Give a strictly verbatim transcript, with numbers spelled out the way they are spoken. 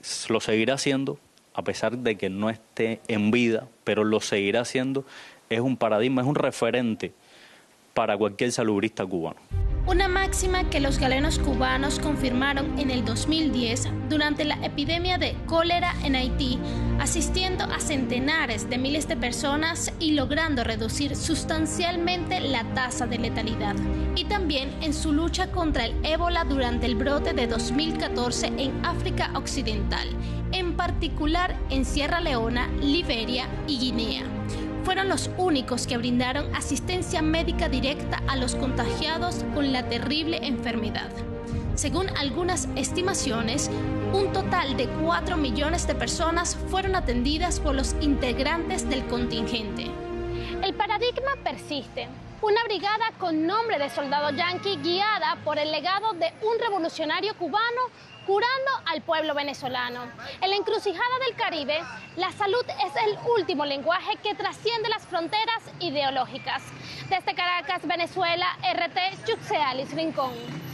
lo seguirá haciendo, a pesar de que no esté en vida, pero lo seguirá haciendo. Es un paradigma, es un referente para cualquier salubrista cubano. Una máxima que los galenos cubanos confirmaron en el dos mil diez durante la epidemia de cólera en Haití, asistiendo a centenares de miles de personas y logrando reducir sustancialmente la tasa de letalidad. Y también en su lucha contra el ébola durante el brote de dos mil catorce en África Occidental, en particular en Sierra Leona, Liberia y Guinea. Fueron los únicos que brindaron asistencia médica directa a los contagiados con la terrible enfermedad. Según algunas estimaciones, un total de cuatro millones de personas fueron atendidas por los integrantes del contingente. El paradigma persiste. Una brigada con nombre de soldado yanqui guiada por el legado de un revolucionario cubano curando al pueblo venezolano. En la encrucijada del Caribe, la salud es el último lenguaje que trasciende las fronteras ideológicas. Desde Caracas, Venezuela, R T, Yuxealis Rincón.